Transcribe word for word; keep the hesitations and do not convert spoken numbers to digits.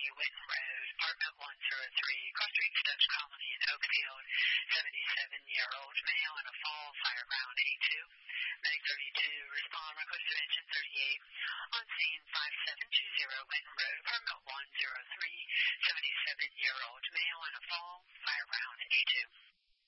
Winton Road, apartment one oh three, Cross Street, Dutch Colony in Oakfield, seventy-seven-year-old male in a fall, fire around A two. Medic thirty-two, respond, request intervention thirty-eight. On scene five seven two zero, Winton Road, apartment one oh three, seventy-seven-year-old male in a fall, fire around A two.